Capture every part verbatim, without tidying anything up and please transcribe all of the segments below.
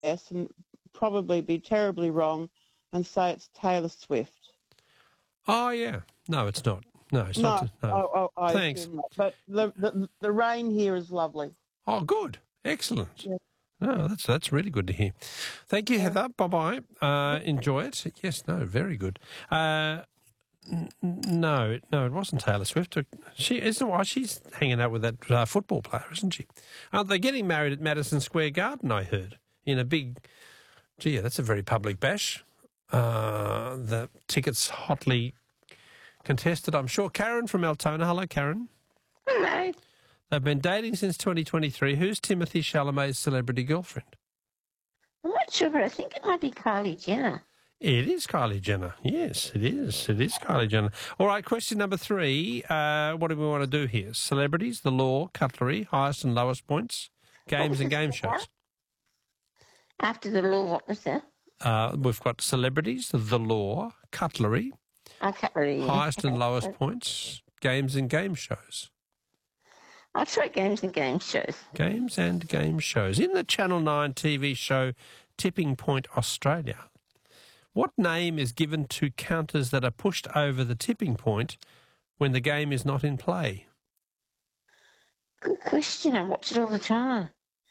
guess and probably be terribly wrong and say it's Taylor Swift. Oh, yeah. No, it's not. No, it's No, not. No. I, I, I Thanks. assume not. But the, the the rain here is lovely. Oh, good. Excellent. Yeah. No, that's that's really good to hear. Thank you, Heather. Bye-bye. Uh, enjoy it. Yes, no, very good. Uh, n- no, no, it wasn't Taylor Swift. She isn't. Why she's hanging out with that uh, football player, isn't she? Aren't they getting married at Madison Square Garden? I heard in a big. Gee, that's a very public bash. Uh, the tickets hotly contested, I'm sure. Karen from Altona. Hello, Karen. Hello. They've been dating since twenty twenty-three. Who's Timothy Chalamet's celebrity girlfriend? I'm not sure, but I think it might be Kylie Jenner. It is Kylie Jenner. Yes, it is. It is Kylie Jenner. All right, question number three. Uh, what do we want to do here? Celebrities, the law, cutlery, highest and lowest points, games and game shows. After the law, what was that? Uh, we've got celebrities, the law, cutlery, Oh, cutlery. Yeah. highest and lowest points, games and game shows. I'll try games and game shows. Games and game shows. In the Channel nine T V show Tipping Point Australia, what name is given to counters that are pushed over the tipping point when the game is not in play? Good question. I watch it all the time.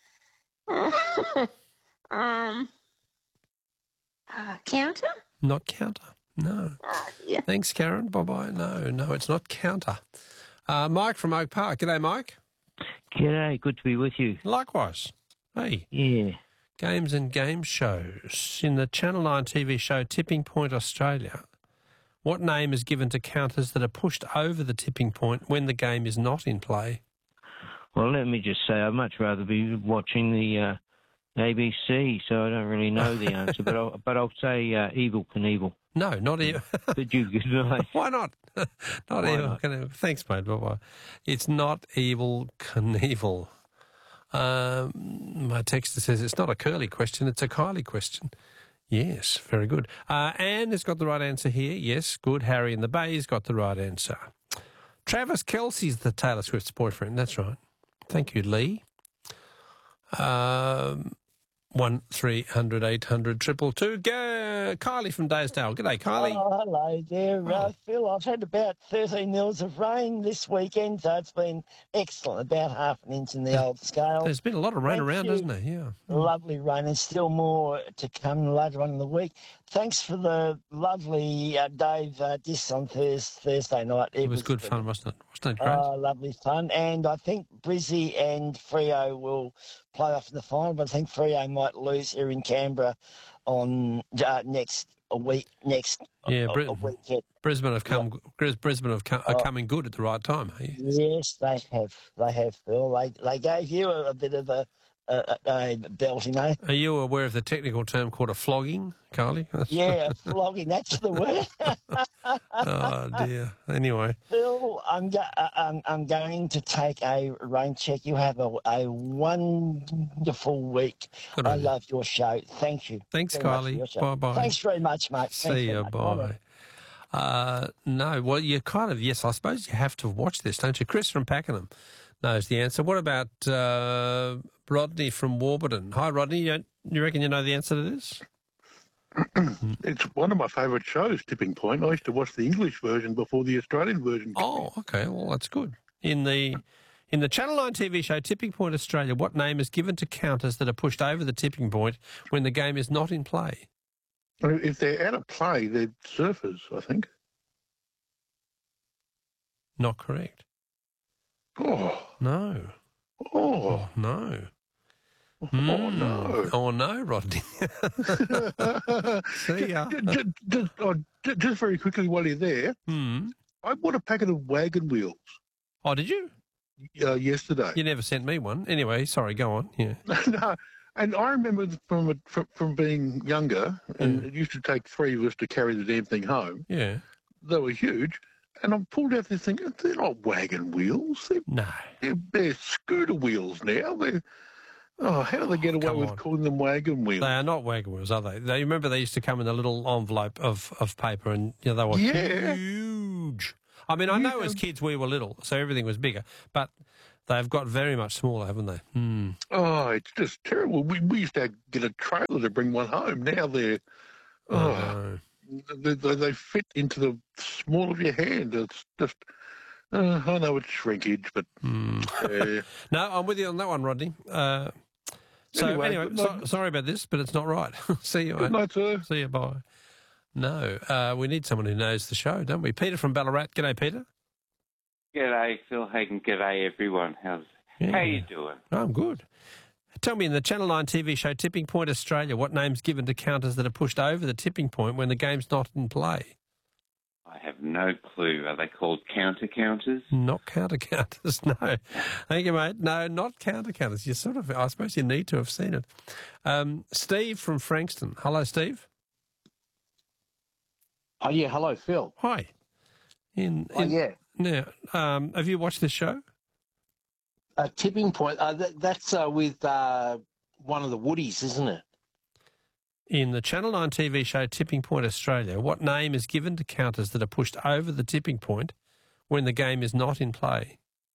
um, uh, counter? Not counter. No. Oh, yeah. Thanks, Karen. Bye-bye. No, no, it's not counter. Uh, Mike from Oak Park. G'day, Mike. G'day, good to be with you. Likewise. Hey. Yeah. Games and game shows. In the Channel nine T V show Tipping Point Australia, what name is given to counters that are pushed over the tipping point when the game is not in play? Well, let me just say I'd much rather be watching the uh, A B C, so I don't really know the answer, but I'll, but I'll say uh, Evel Knievel. No, not Evil. But you could know. Why not? not Why Evil not? Knievel. Thanks, mate. Bye-bye. It's not Evil Knievel. Um, my texter says it's not a Curly question, it's a Kylie question. Yes, very good. Uh, Anne has got the right answer here. Yes, good. Harry in the Bay's got the right answer. Travis Kelce's the Taylor Swift's boyfriend. That's right. Thank you, Lee. Um, one three hundred eight hundred triple two. Go, Kylie from Daysdale. G'day, Kylie. Oh, hello there, Oh. uh, Phil. I've had about thirteen mils of rain this weekend, so it's been excellent, about half an inch in the old scale. There's been a lot of rain Thank around, you. hasn't there? Yeah. Lovely rain, and still more to come later on in the week. Thanks for the lovely uh, Dave uh, diss on Thurs Thursday night. It was good fun, wasn't it? Wasn't it great? Oh, lovely fun. And I think Brizzy and Freo will play off in the final, but I think Freo might lose here in Canberra on uh, next a week. Next Yeah, a, Bri- a weekend. Brisbane have come. Brisbane have come, are Oh. coming good at the right time. Are you? Yes, they have. They have, Phil. They they gave you a, a bit of a, a, a belting, eh? Are you aware of the technical term called a flogging, Carly? Yeah, flogging. That's the word. Oh dear. Anyway, Phil, I'm go- uh, I'm I'm going to take a rain check. You have a, a wonderful week. Good I on you. love your show. Thank you. Thanks, very much for Kylie. your show. Bye-bye. Thanks very much, mate. see Thanks you. very much. Bye. Uh, no, well, you kind of yes. I suppose you have to watch this, don't you? Chris from Pakenham knows the answer. What about uh, Rodney from Warburton? Hi, Rodney. You, don't, you reckon you know the answer to this? It's one of my favourite shows, Tipping Point. I used to watch the English version before the Australian version. Oh, okay. Well, that's good. In the in the Channel nine T V show Tipping Point Australia, what name is given to counters that are pushed over the tipping point when the game is not in play? If they're out of play, they're surfers, I think. Not correct. Oh, No. oh, Oh, no. oh Mm. no. Oh, no, Rodney. See ya. just, just, oh, ju- just very quickly while you're there, Hmm. I bought a packet of wagon wheels Oh, did you? uh, yesterday. You never sent me one. Anyway, sorry, go on. Yeah. No, and I remember from, a, from from being younger, and Mm. it used to take three of us to carry the damn thing home. Yeah. They were huge, and I pulled out this thing. They're not wagon wheels. They're, No. they're, they're scooter wheels now. They're, oh, how do they get away come with on. calling them wagon wheels? They are not wagon wheels, are they? They remember they used to come in a little envelope of, of paper, and you know, they were Yeah. huge. I mean, I You know as have- kids we were little, so everything was bigger. But They've got very much smaller, haven't they? Hmm. Oh, it's just terrible. We, we used to get a trailer to bring one home. Now they're, I oh, know. they, they, they fit into the small of your hand. It's just, uh, I know it's shrinkage, but Hmm. uh, No, I'm with you on that one, Rodney. Uh, so Anyway, anyway, good so, night. sorry about this, but it's not right. See you, good mate. night, sir. See you, bye. No, uh, we need someone who knows the show, don't we? Peter from Ballarat. G'day, Peter. G'day, Phil Hagen. G'day, everyone. How's Yeah. how you doing? Oh, I'm good. Tell me, in the Channel nine T V show Tipping Point Australia, what name's given to counters that are pushed over the tipping point when the game's not in play? I have no clue. Are they called counter counters? Not counter counters, no. Thank you, mate. No, not counter counters. You sort of, I suppose you need to have seen it. Um, Steve from Frankston. Hello, Steve. Oh, yeah. Hello, Phil. Hi. In, Oh, in yeah. Now, um, have you watched this show? Uh, tipping point. Uh, that, that's uh, with uh, one of the Woodies, isn't it? In the Channel nine T V show Tipping Point Australia, what name is given to counters that are pushed over the tipping point when the game is not in play?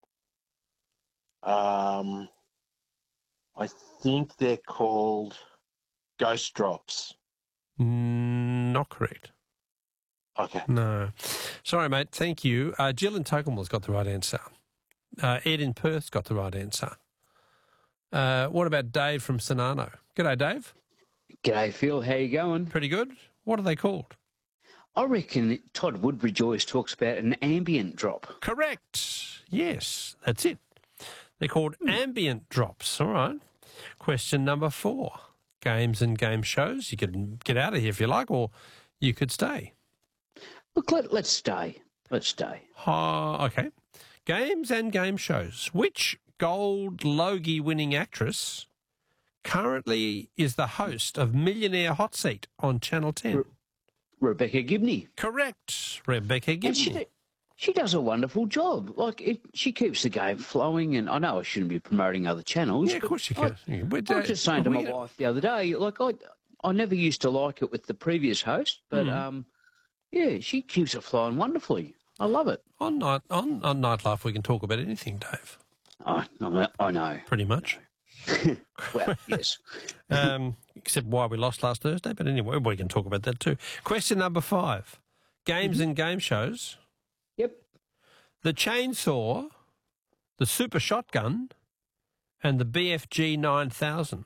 Um, I think they're called Ghost Drops. Mm, not correct. Okay. No. Sorry, mate. Thank you. Uh, Jill in Tocumwell's got the right answer. Uh, Ed in Perth's got the right answer. Uh, what about Dave from Sonano? G'day, Dave. G'day, Phil. How you going? Pretty good. What are they called? I reckon Todd Woodbridge always talks about an ambient drop. Correct. Yes, that's it. They're called ambient drops. All right. Question number four. Games and game shows. You can get out of here if you like, or you could stay. Look, let, let's stay. Let's stay. Uh, okay. Games and game shows. Which Gold Logie winning actress currently is the host of Millionaire Hot Seat on Channel ten? Re- Rebecca Gibney. Correct. Rebecca And Gibney. she, she does a wonderful job. Like, it, she keeps the game flowing, and I know I shouldn't be promoting other channels. Yeah, of but course you I, can. Yeah, but, I uh, was just saying to my we- wife the other day, like, I, I never used to like it with the previous host, but, Mm. um, yeah, she keeps it flowing wonderfully. I love it. On, night, on, on Nightlife, we can talk about anything, Dave, I, I, I know. pretty much. Well, yes. um, except why we lost last Thursday. But anyway, we can talk about that too. Question number five. Games and game shows. Yep. The chainsaw, the super shotgun, and the B F G nine thousand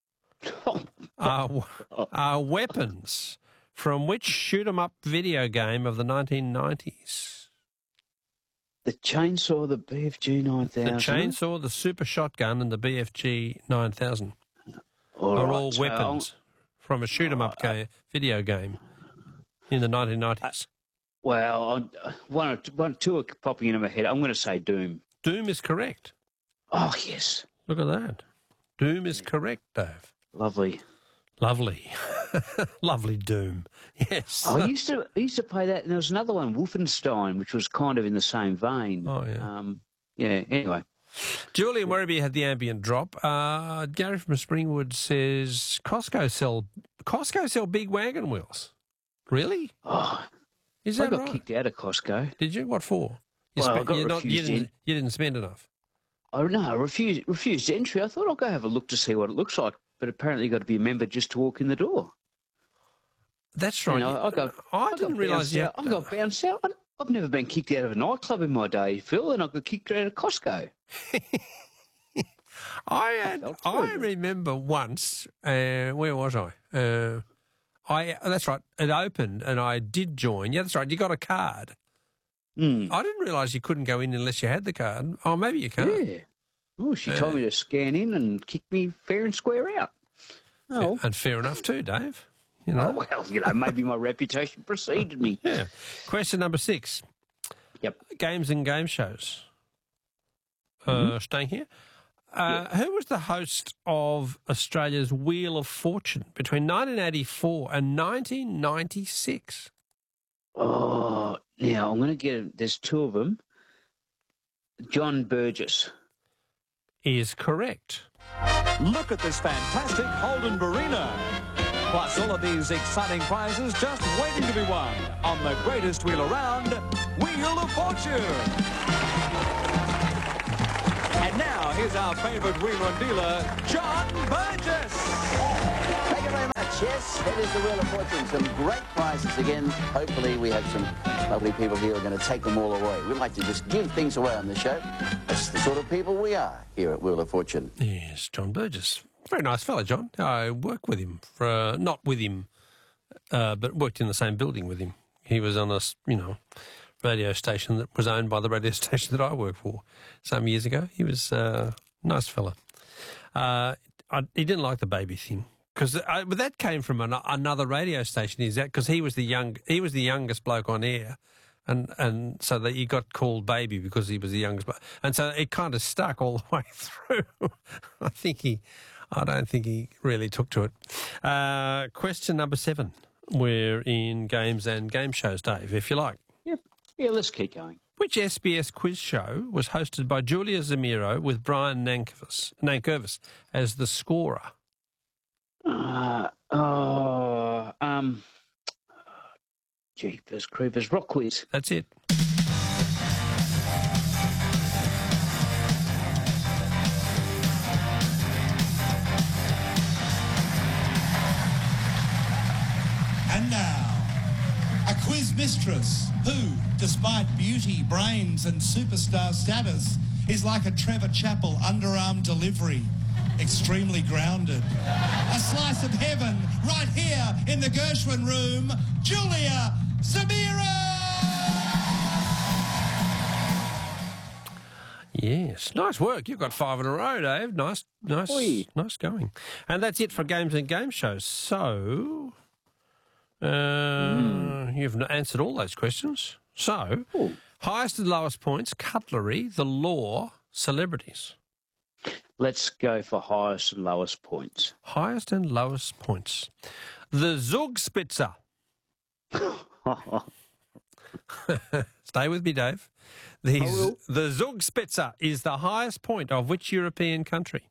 are, are weapons from which shoot-'em-up video game of the nineteen nineties? The chainsaw, the B F G nine The thousand. chainsaw, the super shotgun, and the B F G nine thousand All are right, all so weapons from a shoot-'em-up ga- video game in the nineteen nineties. Well, I, one, or two, one, two are popping into my head. I'm going to say Doom. Doom is correct. Oh, yes. Look at that. Doom is correct, Dave. Lovely. Lovely. Lovely Doom. Yes. I used to I used to play that, and there was another one, Wolfenstein, which was kind of in the same vein. Oh, yeah. Um, yeah, anyway. Julian Werribee had the ambient drop. Uh, Gary from Springwood says Costco sell Costco sell big wagon wheels. Really? Oh, Is I that got right? kicked out of Costco. Did you? What for? You, Well, I spent- got you, not, you, refused didn't, in. you didn't spend enough. Oh, no, I refused, refused entry. I thought I'll go have a look to see what it looks like, but apparently you got to be a member just to walk in the door. That's right. You know, I got, I got didn't realise bounced you. out. I got bounced out. I- I've never been kicked out of a nightclub in my day, Phil, and I got kicked out of Costco. I had, felt I terrible. remember once. Uh, where was I? Uh, I that's right. It opened, and I did join. Yeah, that's right. You got a card. Hmm. I didn't realise you couldn't go in unless you had the card. Oh, maybe you can't. Yeah. Oh, she Yeah. told me to scan in and kick me fair and square out. Oh, And fair enough too, Dave. You oh know. well, you know, maybe my reputation preceded me. Yeah. Question number six. Yep. Games and game shows. Uh, Mm-hmm. Staying here. Uh, Who was the host of Australia's Wheel of Fortune between nineteen eighty-four and nineteen ninety-six? Oh, now I'm going to get. There's two of them. John Burgess. Is correct. Look at this fantastic Holden Barina. Plus all of these exciting prizes just waiting to be won on the greatest wheel around, Wheel of Fortune. And now, here's our favourite wheeler and dealer, John Burgess. Thank you very much. Yes, it is the Wheel of Fortune. Some great prizes again. Hopefully we have some lovely people here who are going to take them all away. We like to just give things away on the show. That's the sort of people we are here at Wheel of Fortune. Yes, John Burgess. Very nice fellow, John. I worked with him, for uh, not with him, uh, but worked in the same building with him. He was on a, you know, radio station that was owned by the radio station that I worked for some years ago. He was uh, a nice fella. Uh, I, he didn't like the baby thing. Because but that came from an, another radio station. Is that because he was the young he was the youngest bloke on air, and and so that he got called baby because he was the youngest, and so it kind of stuck all the way through. I think he, I don't think he really took to it. Uh, question number seven. We're in games and game shows, Dave, if you like. Yep. Yeah, let's keep going. Which S B S quiz show was hosted by Julia Zamiro with Brian Nankervis, Nankervis as the scorer? Uh, oh, um, Jeepers Creepers, Rock Quiz. That's it. And now, a quiz mistress who, despite beauty, brains and superstar status, is like a Trevor Chappell underarm delivery. Extremely grounded. A slice of heaven right here in the Gershwin room, Julia Zamiro! Yes, nice work. You've got five in a row, Dave. Nice, nice, Oi. nice going. And that's it for games and game shows. So, uh, mm. you've answered all those questions. So, Ooh. highest and lowest points, cutlery, the law, celebrities. Let's go for highest and lowest points. Highest and lowest points. The Zugspitze. Stay with me, Dave. The, the Zugspitze is the highest point of which European country?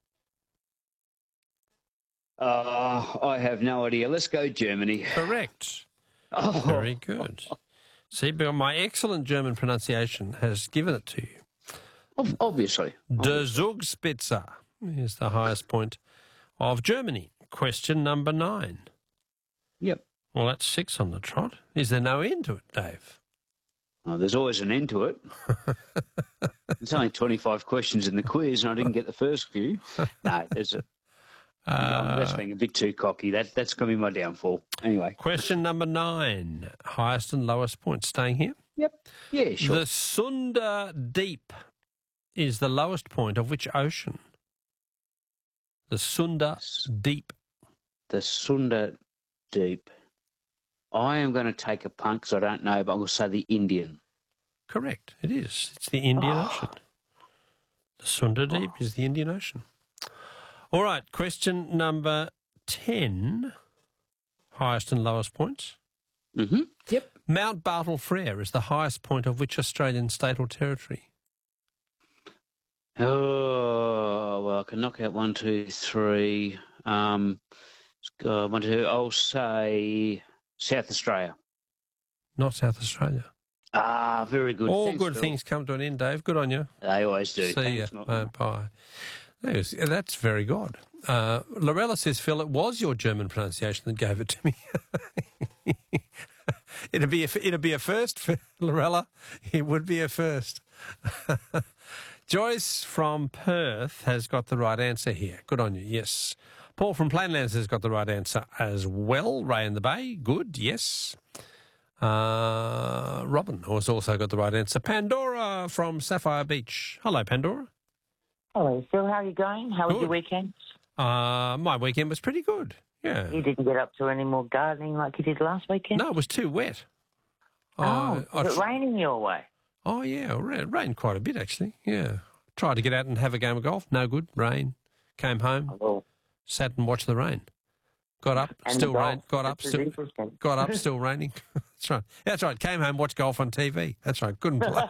Uh, I have no idea. Let's go Germany. Correct. Oh. Very good. See, but my excellent German pronunciation has given it to you. Obviously. Der Zugspitze is the highest point of Germany. Question number nine. Yep. Well, that's six on the trot. Is there no end to it, Dave? Oh, there's always an end to it. There's only twenty-five questions in the quiz, and I didn't get the first few. No, there's a. Uh, that's being a bit too cocky. That that's going to be my downfall. Anyway. Question number nine. Highest and lowest points. Staying here. Yep. Yeah. Sure. The Sunda Deep is the lowest point of which ocean? The Sunda Deep. The Sunda Deep. I am going to take a punt because I don't know, but I'm going to say the Indian. Correct. It is. It's the Indian oh. Ocean. The Sunda Deep oh. is the Indian Ocean. All right. Question number ten. Highest and lowest points. Mm-hmm. Yep. Mount Bartle Frere is the highest point of which Australian state or territory? Oh, well, I can knock out one, two, three. Um, uh, one, two, I'll say South Australia. Not South Australia. Ah, very good. All Thanks, good Phil. things come to an end, Dave. Good on you. They always do. See you. Uh, bye. That's, that's very good. Uh, Lorella says, Phil, it was your German pronunciation that gave it to me. it'd be a, it'd be a first, for Lorella. It would be a first. Joyce from Perth has got the right answer here. Good on you, yes. Paul from Plainlands has got the right answer as well. Ray in the Bay, good, yes. Uh, Robin has also got the right answer. Pandora from Sapphire Beach. Hello, Pandora. Hello, Phil. How are you going? How was Good. your weekend? Uh, my weekend was pretty good, yeah. You didn't get up to any more gardening like you did last weekend? No, it was too wet. Oh, Uh, I was it tr- raining your way? Oh, yeah, it rained quite a bit, actually, yeah. Tried to get out and have a game of golf. No good, rain. Came home, Oh, sat and watched the rain. Got up, And still golf. rain. Got up, That's still, interesting. got up, still raining. That's right. That's right. Came home, watched golf on T V. That's right. Couldn't play.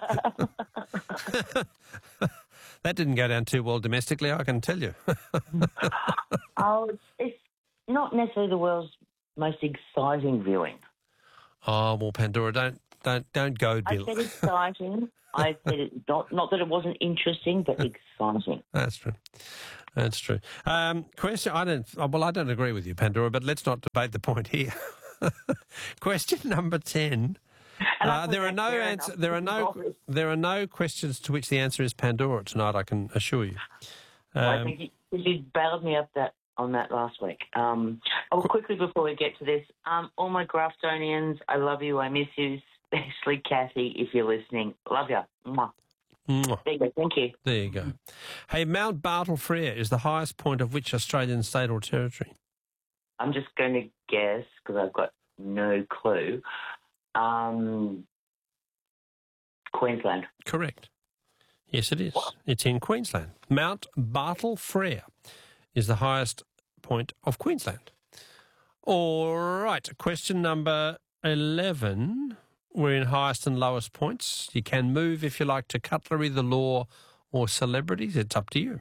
That didn't go down too well domestically, I can tell you. oh, it's, it's not necessarily the world's most exciting viewing. Oh, well, Pandora, don't Don't don't go, I Bill. said exciting. I said it, not not that it wasn't interesting, but exciting. That's true. That's true. Um, question. I don't. oh, Well, I don't agree with you, Pandora. But let's not debate the point here. Question number ten. Uh, there are no answer, There are no. There are no questions to which the answer is Pandora tonight. I can assure you. Um, I think you, you bailed me up that on that last week. Um, oh, quickly before we get to this, um, all my Graftonians, I love you. I miss you, especially Kathy, if you're listening. Love you. Mwah. Mwah. There you go. Thank you. There you go. Hey, Mount Bartle Frere is the highest point of which Australian state or territory? I'm just going to guess because I've got no clue. Um, Queensland. Correct. Yes, it is. It's in Queensland. Mount Bartle Frere is the highest point of Queensland. All right. Question number eleven. We're in highest and lowest points. You can move, if you like, to cutlery, the law, or celebrities. It's up to you.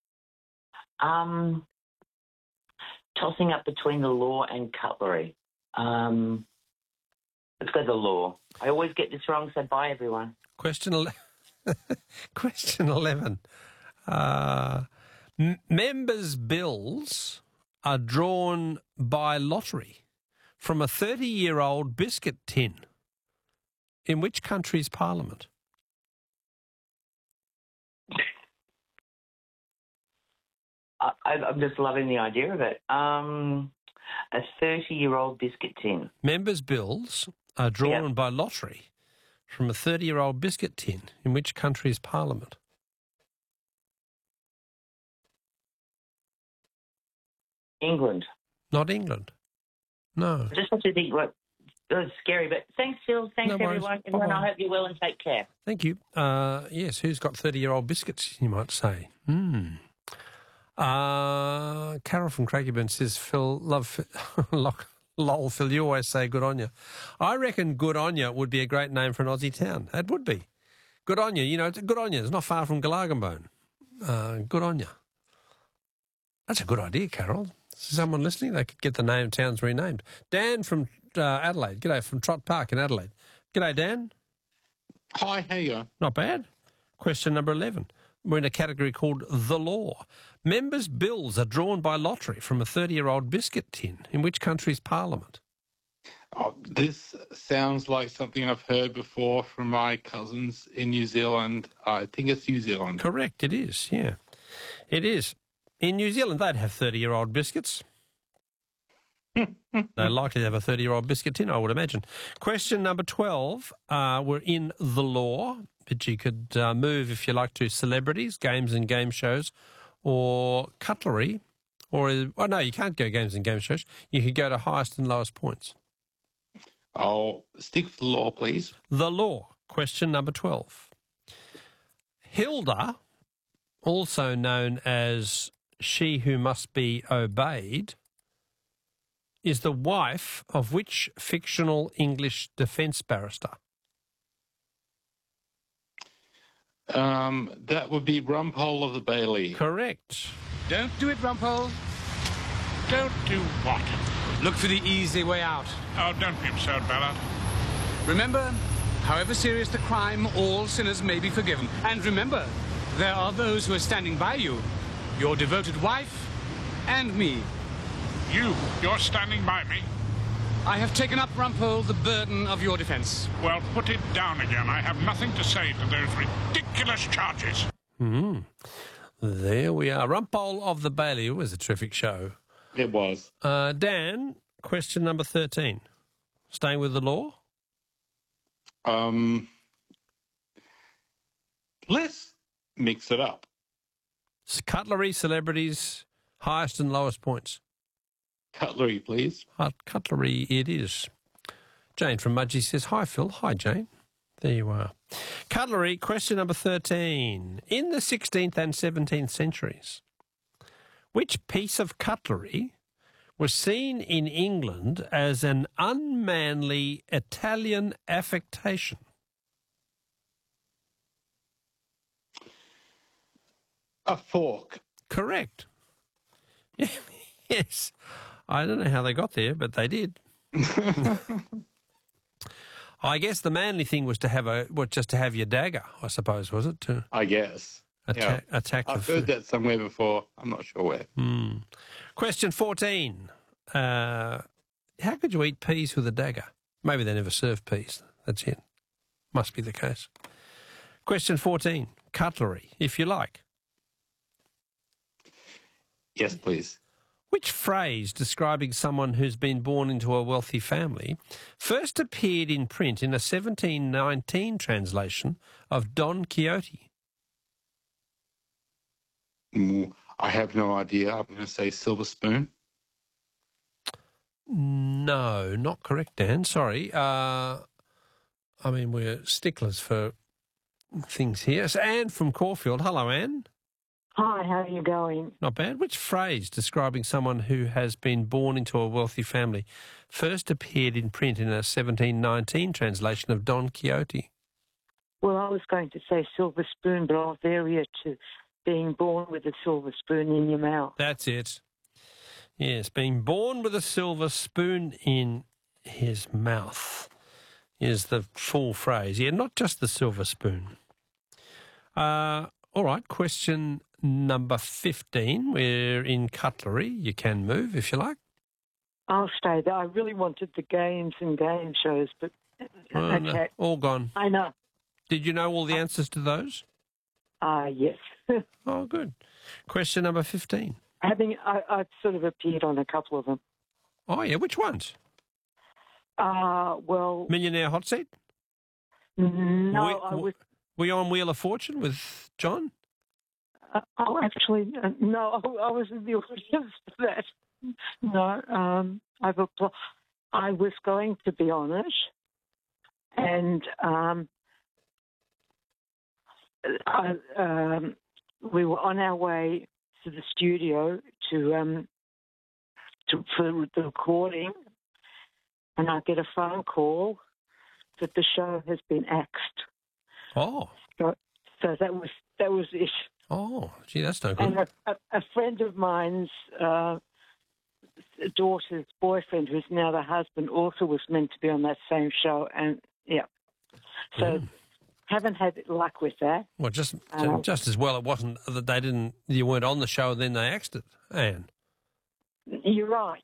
Um, tossing up between the law and cutlery. Um, let's go the law. I always get this wrong, so bye, everyone. Question eleven. Question eleven. Uh, m- members' bills are drawn by lottery from a thirty-year-old biscuit tin. In which country's parliament? I, I'm just loving the idea of it. Um, a thirty-year-old biscuit tin. Members' bills are drawn Yep. by lottery from a thirty-year-old biscuit tin. In which country's parliament? England. Not England. No. I just have to think what. It's scary, but thanks, Phil. Thanks, No worries. everyone. Everyone, Bye-bye. I hope you're well and take care. Thank you. Uh, yes, who's got thirty-year-old biscuits, you might say? Hmm. Uh, Carol from Craigieburn says, Phil, love, lock, lol, Phil, you always say good on you. I reckon good on you would be a great name for an Aussie town. It would be. Good on you. You know, it's good on you. It's not far from Galargambone. Uh, good on you. That's a good idea, Carol. Someone listening, they could get the name towns renamed. Dan from uh, Adelaide. G'day, from Trott Park in Adelaide. G'day, Dan. Hi, how you going? Not bad. Question number eleven. We're in a category called the law. Members' bills are drawn by lottery from a thirty-year-old biscuit tin. In which country's parliament? Oh, this sounds like something I've heard before from my cousins in New Zealand. I think it's New Zealand. Correct, it is, yeah. It is. In New Zealand, they'd have thirty-year-old biscuits. They're likely to have a thirty-year-old biscuit tin, I would imagine. Question number twelve. Uh, we're in the law, but you could uh, move, if you like, to celebrities, games and game shows, or cutlery, or, oh no, you can't go games and game shows. You could go to highest and lowest points. I'll stick with the law, please. The law. Question number twelve. Hilda, also known as She Who Must Be Obeyed, is the wife of which fictional English defence barrister? Um, that would be Rumpole of the Bailey. Correct. Don't do it, Rumpole. Don't do what? Look for the easy way out. Oh, don't be absurd, Ballard. Remember, however serious the crime, all sinners may be forgiven. And remember, there are those who are standing by you. Your devoted wife and me. You, you're standing by me? I have taken up, Rumpole, the burden of your defence. Well, put it down again. I have nothing to say to those ridiculous charges. Hmm. There we are. Rumpole of the Bailey. It was a terrific show. It was. Uh, Dan, question number thirteen. Staying with the law? Um, let's mix it up. Cutlery, celebrities, highest and lowest points. Cutlery, please. Uh, cutlery it is. Jane from Mudgee says, hi, Phil. Hi, Jane. There you are. Cutlery, question number thirteen. In the sixteenth and seventeenth centuries, which piece of cutlery was seen in England as an unmanly Italian affectation? A fork. Correct. Yes. I don't know how they got there, but they did. I guess the manly thing was to have a, what, just to have your dagger, I suppose, was it? To I guess. attack, yeah. attack the I've food. heard that somewhere before. I'm not sure where. Hmm. Question fourteen. Uh, how could you eat peas with a dagger? Maybe they never served peas. That's it. Must be the case. Question fourteen. Cutlery, if you like. Yes, please. Which phrase describing someone who's been born into a wealthy family first appeared in print in a seventeen nineteen translation of Don Quixote? Mm, I have no idea. I'm going to say silver spoon. No, not correct, Dan. Sorry. Uh, I mean, we're sticklers for things here. So Anne from Caulfield. Hello, Anne. Hi, how are you going? Not bad. Which phrase describing someone who has been born into a wealthy family first appeared in print in a seventeen nineteen translation of Don Quixote? Well, I was going to say silver spoon, but I'll vary it to being born with a silver spoon in your mouth. That's it. Yes, being born with a silver spoon in his mouth is the full phrase. Yeah, not just the silver spoon. Uh, all right, question number fifteen. We're in cutlery. You can move if you like. I'll stay there. I really wanted the games and game shows, but Oh, okay. no, all gone. I know. Did you know all the answers to those? Ah, uh, yes. Oh, good. Question number fifteen. Having, I, I've sort of appeared on a couple of them. Oh, yeah. Which ones? Uh, well... Millionaire Hot Seat? No, we, I was... Were you on Wheel of Fortune with John? Uh, oh, actually, uh, no, I, I was in the audience for that. No, um, I've applied. I was going to be on it, and um, I, um, we were on our way to the studio to um, to for the recording, and I get a phone call that the show has been axed. Oh, so, so that was that was it. Oh, gee, that's no good. And a, a, a friend of mine's uh, daughter's boyfriend, who's now the husband, also was meant to be on that same show, and yeah, so Mm. haven't had luck with that. Well, just Um, just as well it wasn't that they didn't, you weren't on the show, then they axed it, Anne. You're right.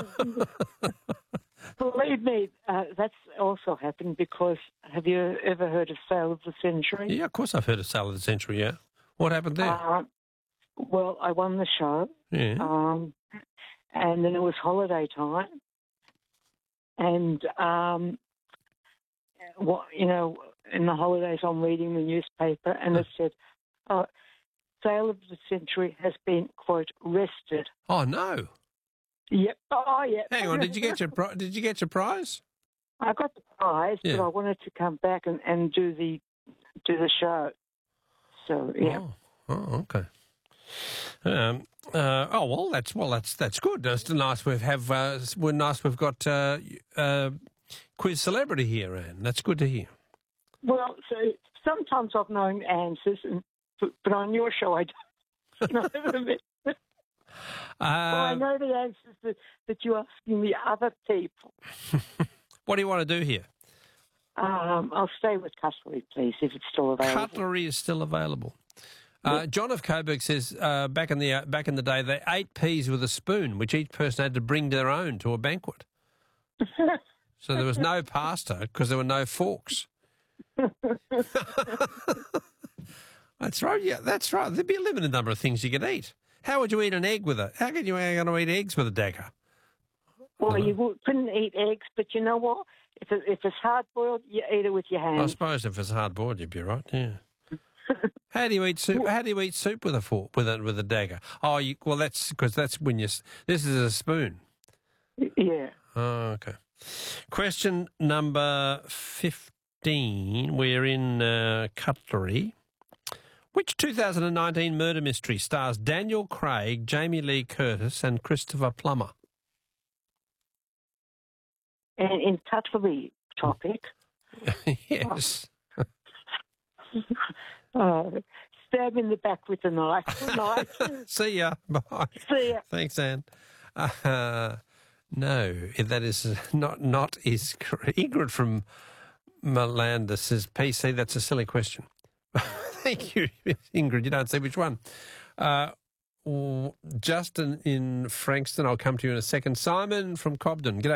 Believe me, uh, that's also happened because have you ever heard of Sale of the Century? Yeah, of course I've heard of Sale of the Century, yeah. What happened there? Uh, well, I won the show. Yeah. Um, and then it was holiday time. And, um, what, you know, in the holidays I'm reading the newspaper and it said, oh, Sale of the Century has been, quote, rested. Oh, no. Yep. Oh, yeah. Hang on, did you get your pri- did you get your prize? I got the prize, Yeah. but I wanted to come back and, and do the do the show. So yeah. Oh, oh okay. Um, uh, oh well, that's well, that's that's good. It's nice we have. Uh, we're nice we've got uh, uh, quiz celebrity here, Anne. That's good to hear. Well, so sometimes I've known answers, and, but, but on your show I don't know them. Uh, well, I know the answers that, that you're asking the other people. What do you want to do here? Um, I'll stay with cutlery, please, if it's still available. Cutlery is still available. Uh, John of Coburg says uh, back in the uh, back in the day they ate peas with a spoon, which each person had to bring their own to a banquet. So there was no pasta because there were no forks. That's right. Yeah, that's right. There'd be a limited number of things you could eat. How would you eat an egg with it? How could you how going to eat eggs with a dagger? Well, you w- couldn't eat eggs, but you know what? If, it, if it's hard boiled, you eat it with your I hands. suppose if it's hard boiled, you'd be right. Yeah. How do you eat soup? How do you eat soup with a fork with a with a dagger? Oh, you, well, that's because that's when you. s- This is a spoon. Yeah. Oh, okay. Question number fifteen. We're in uh, cutlery. Which two thousand nineteen murder mystery stars Daniel Craig, Jamie Lee Curtis, and Christopher Plummer? And in cutlery topic, Yes. uh, stab in the back with a knife. knife. See ya. Bye. See ya. Thanks, Anne. Uh, no, that is not not is Ingrid from Melanda says, P C, that's a silly question. Thank you, Ingrid. You don't see which one. Uh, Justin in Frankston, I'll come to you in a second. Simon from Cobden. G'day.